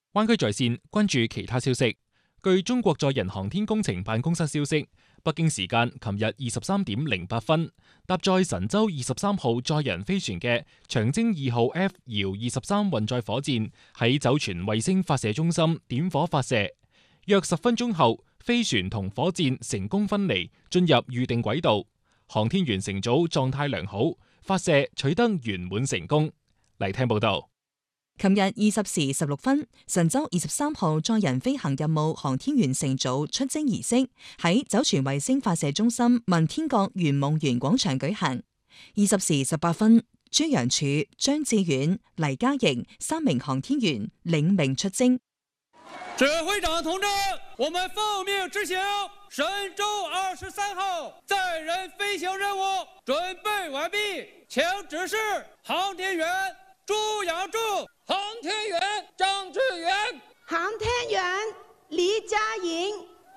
灣區在線關注其他消息。據中國載人航天工程辦公室消息，北京時間琴日23:08分，搭載神舟23號載人飛船嘅長征2號 F 遙23運載火箭喺酒泉衛星發射中心點火發射，約10分鐘後，飛船同火箭成功分離，進入預定軌道。航天員乘組狀態良好，發射取得圓滿成功。嚟聽報道。 琴日20:16分，神舟23號載人飛行任務航天員乘組出征儀式喺酒泉衛星發射中心問天閣圓夢園廣場舉行。20:18分，朱楊柱、張志遠、黎嘉瑩3名航天員領命出征。 指揮長同志，我們奉命執行神舟23號載人飛行任務準備完畢，請指示航天員朱楊柱、航天員張志遠、 航天員黎嘉瑩。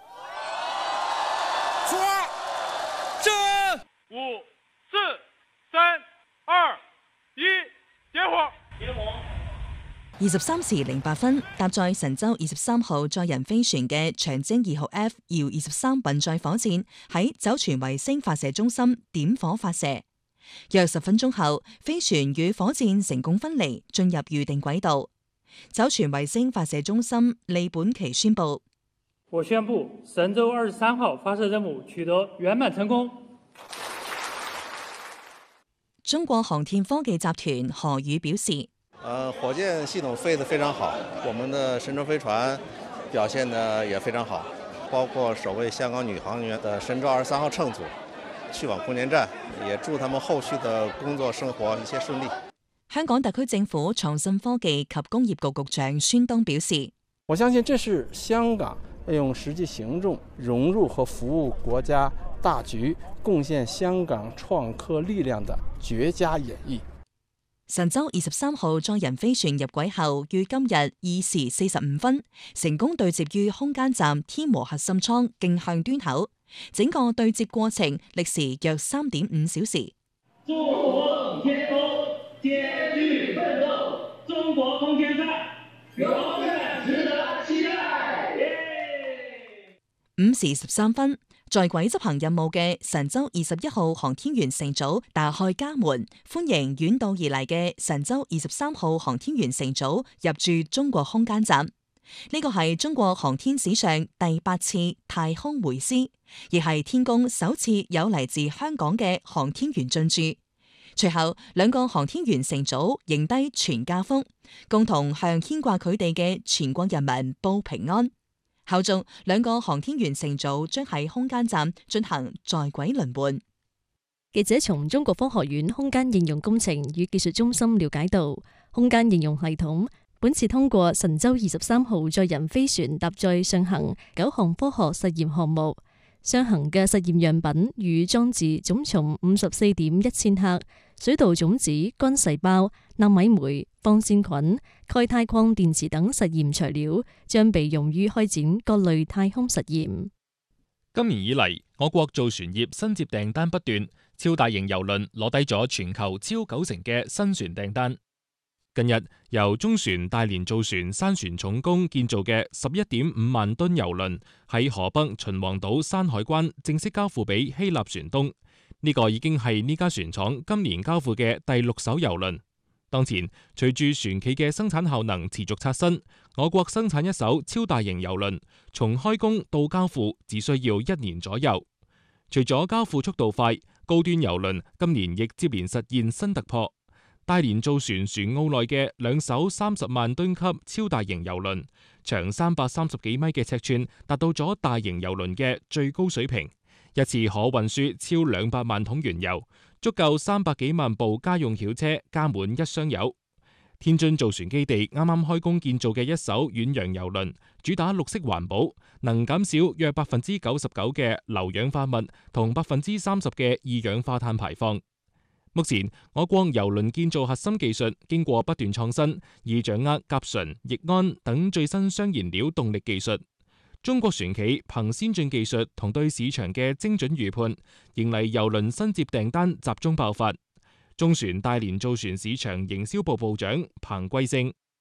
是。 5、4、3、2、1，點火。 23:08分，搭載神舟23號載人飛船嘅長征2號 F 遙23運載火箭喺酒泉衛星發射中心點火發射，約10分鐘後，飛船與火箭成功分離，進入預定軌道。酒泉衛星發射中心李本奇宣布： 我宣布神舟23號發射任務取得圓滿成功。 中國航天科技集團何宇表示： 火箭系統飛得非常好，我們的神舟飛船表現得也非常好，包括首位香港女航員的神舟23號乘組去往空間站，也祝他們後續的工作生活一切順利。 香港特區政府創新科技及工業局局長孫東表示： 我相信這是香港用實際行動融入和服務國家大局，貢獻香港創科力量的絕佳演繹。 神舟23號載人飛船入軌後，於今日2時45分成功對接於空間站天和核心艙徑向端口，整個對接過程歷時約3.5小時。 祝賀天空，艱巨奮鬥，中國空間站永遠值得期待。 5時13分，在軌執行任務嘅神舟21號航天員乘組打開家門，歡迎遠道而嚟嘅神舟23號航天員乘組入駐中國空間站。呢個係中國航天史上第8次太空會師，亦係天宮首次有嚟自香港嘅航天員進駐。隨後，兩個航天員乘組迎低全家福，共同向牽掛佢哋嘅全國人民報平安。後續兩個航天員乘組將喺空間站進行在軌輪換。 記者從中國科學院空間應用工程與技術中心了解到，空間應用系統本次通過神舟23號載人飛船搭載上行9項科學實驗項目。上行嘅實驗樣品與裝置總重54.1千克，水稻種子、乾細胞、納米酶、放線菌、鈣鈦礦電池等實驗材料，將被用於開展各類太空實驗。 今年以嚟，我國造船業新接訂單不斷，超大型郵輪攞低咗全球超90%嘅新船訂單。近日，由中船大連造船山船重工建造嘅11.5萬噸郵輪喺河北秦皇島山海關正式交付俾希臘船東。呢個已經係呢家船廠今年交付嘅第6艘郵輪。當前，隨住船企嘅生產效能持續刷新，我國生產一艘超大型郵輪，從開工到交付只需要1年左右。除咗交付速度快，高端郵輪今年亦接連實現新突破。大連造船船塢內嘅2艘30萬噸級超大型郵輪，長330幾米嘅尺寸，達到咗大型郵輪嘅最高水平，一次可運輸超200萬桶原油，足夠300幾萬部家用轎車加滿一箱油。天津造船基地啱啱開工建造嘅一艘遠洋郵輪，主打綠色環保，能減少約99%嘅硫氧化物同30%嘅二氧化碳排放。目前，我國郵輪建造核心技術經過不斷創新，以掌握甲醇、液氨等最新雙燃料動力技術。中國船企憑先進技術同對市場嘅精準預判，迎嚟郵輪新接訂單集中爆發。中船大連造船市場營銷部部長彭貴勝